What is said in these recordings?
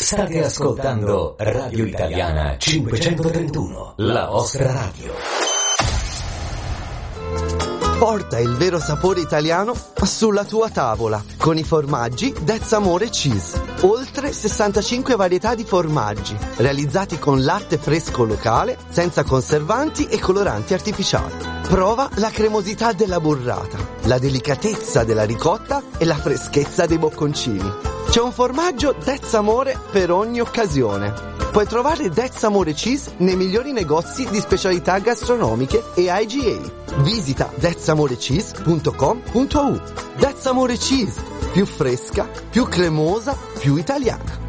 State ascoltando Radio Italiana 531, la vostra radio. Porta il vero sapore italiano sulla tua tavola con i formaggi That's Amore Cheese. Oltre 65 varietà di formaggi realizzati con latte fresco locale, senza conservanti e coloranti artificiali. Prova la cremosità della burrata, la delicatezza della ricotta e la freschezza dei bocconcini. C'è un formaggio That's Amore per ogni occasione. Puoi trovare That's Amore Cheese nei migliori negozi di specialità gastronomiche e IGA. Visita thatsamorecheese.com.au. That's Amore Cheese, più fresca, più cremosa, più italiana.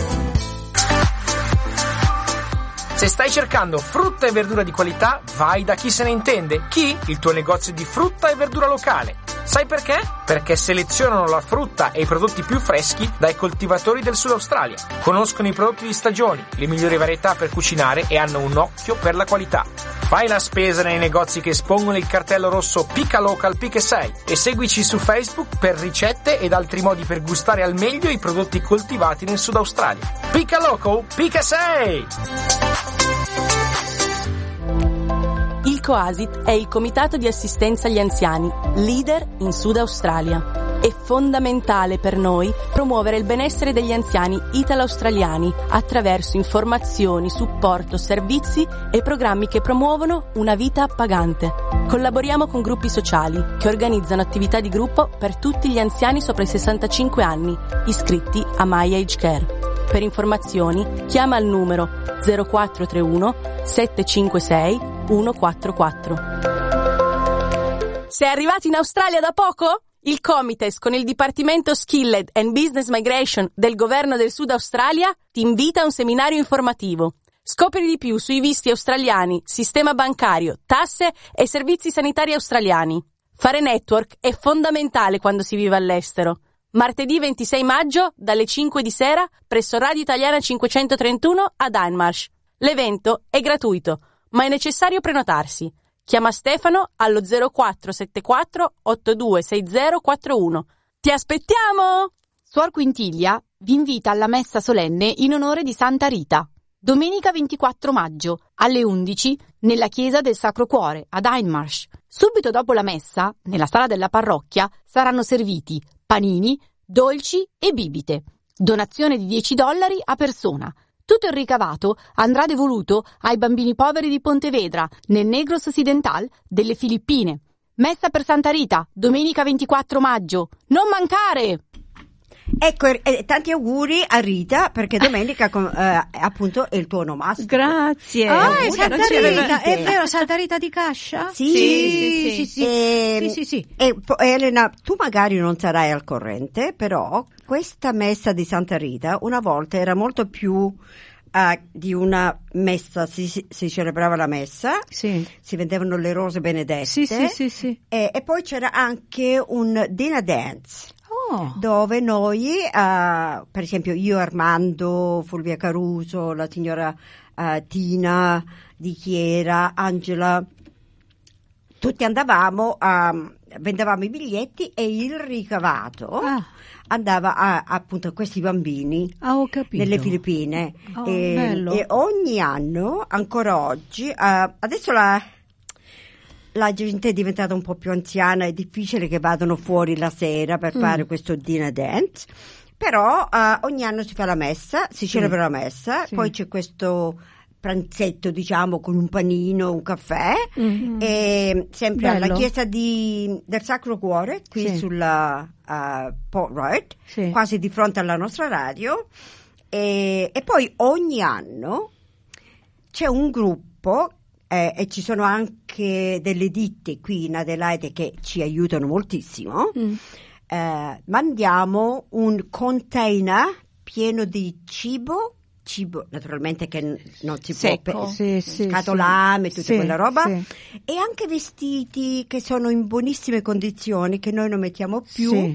Se stai cercando frutta e verdura di qualità, vai da Chi se ne intende. Chi? Il tuo negozio di frutta e verdura locale. Sai perché? Perché selezionano la frutta e i prodotti più freschi dai coltivatori del Sud Australia. Conoscono i prodotti di stagioni, le migliori varietà per cucinare e hanno un occhio per la qualità. Fai la spesa nei negozi che espongono il cartello rosso Pica Local Pica 6 e seguici su Facebook per ricette ed altri modi per gustare al meglio i prodotti coltivati nel Sud Australia. Pica Local Pica 6! Il COASIT è il Comitato di Assistenza agli Anziani, leader in Sud Australia. È fondamentale per noi promuovere il benessere degli anziani italo-australiani attraverso informazioni, supporto, servizi e programmi che promuovono una vita appagante. Collaboriamo con gruppi sociali che organizzano attività di gruppo per tutti gli anziani sopra i 65 anni, iscritti a My Age Care. Per informazioni chiama il numero 0431 756 144. Sei arrivato in Australia da poco? Il Comites con il Dipartimento Skilled and Business Migration del Governo del Sud Australia ti invita a un seminario informativo. Scopri di più sui visti australiani, sistema bancario, tasse e servizi sanitari australiani. Fare network è fondamentale quando si vive all'estero. Martedì 26 maggio dalle 5 di sera presso Radio Italiana 531 a Danmarsh. L'evento è gratuito, ma è necessario prenotarsi. Chiama Stefano allo 0474 826041. Ti aspettiamo! Suor Quintilia vi invita alla messa solenne in onore di Santa Rita. Domenica 24 maggio alle 11 nella chiesa del Sacro Cuore a Danmarsh. Subito dopo la messa, nella sala della parrocchia, saranno serviti panini, dolci e bibite. Donazione di $10 a persona. Tutto il ricavato andrà devoluto ai bambini poveri di Pontevedra, nel Negros Occidental delle Filippine. Messa per Santa Rita, domenica 24 maggio. Non mancare! Ecco, tanti auguri a Rita, perché domenica appunto è il tuo onomastico. Grazie. È Santa Rita, è vero, Santa Rita di Cascia? Sì. Sì. E Elena, tu magari non sarai al corrente, però questa messa di Santa Rita una volta era molto più di una messa, si celebrava la messa, sì. Si vendevano le rose benedette, sì. E poi c'era anche un dinner dance. Dove noi, per esempio io, Armando, Fulvia Caruso, la signora Tina Di Chiera, Angela, tutti andavamo, vendevamo i biglietti e il ricavato andava appunto a questi bambini ho capito. nelle Filippine. Bello. E ogni anno, ancora oggi, adesso la gente è diventata un po' più anziana, è difficile che vadano fuori la sera per fare questo dinner dance, però ogni anno si fa la messa, si celebra la messa, poi c'è questo pranzetto, diciamo, con un panino, un caffè, e sempre Bello. alla chiesa del Sacro Cuore, qui sulla Port Road, quasi di fronte alla nostra radio, e poi ogni anno c'è un gruppo e ci sono anche delle ditte qui in Adelaide che ci aiutano moltissimo. Mandiamo un container pieno di cibo naturalmente che non si può, scatolame, tutta quella roba, e anche vestiti che sono in buonissime condizioni, che noi non mettiamo più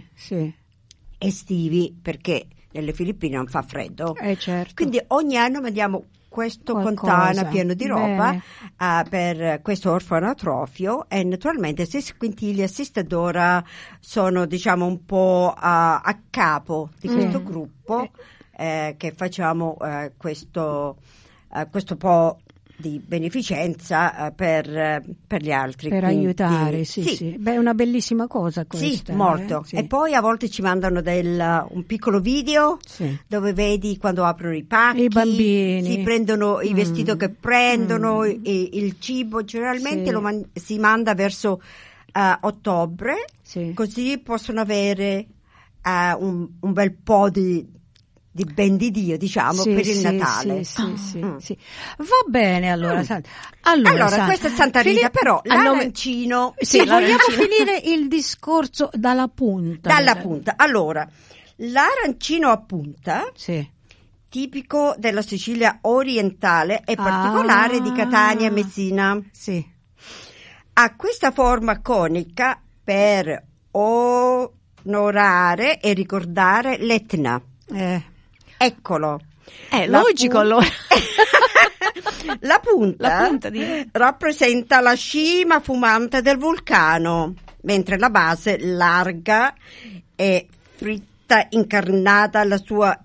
estivi, perché nelle Filippine non fa freddo, certo. Quindi ogni anno mandiamo questo container pieno di roba per questo orfanotrofio, e naturalmente Sis Quintilia e Sister Dora sono, diciamo, un po' a capo di questo gruppo. che facciamo questo po' di beneficenza per gli altri. Per quindi, aiutare, sì. Beh, è una bellissima cosa questa. Sì, molto. Sì. E poi a volte ci mandano un piccolo video dove vedi quando aprono i pacchi, i bambini, si prendono i vestiti che prendono, il cibo, generalmente si manda verso ottobre, così possono avere un bel po' di ben di Dio, diciamo, per il Natale. Sì. Va bene, allora. Allora, questa è Santa Rita, però l'arancino... vogliamo finire il discorso dalla punta. Dalla punta. Allora, l'arancino a punta, tipico della Sicilia orientale e particolare di Catania e Messina. Sì. Ha questa forma conica per onorare e ricordare l'Etna. Eccolo. Logico allora. La punta rappresenta la cima fumante del vulcano, mentre la base larga e fritta incarna la sua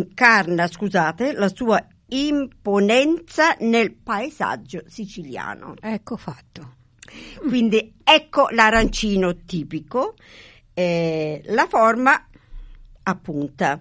imponenza nel paesaggio siciliano. Ecco fatto. Quindi ecco l'arancino tipico, la forma a punta.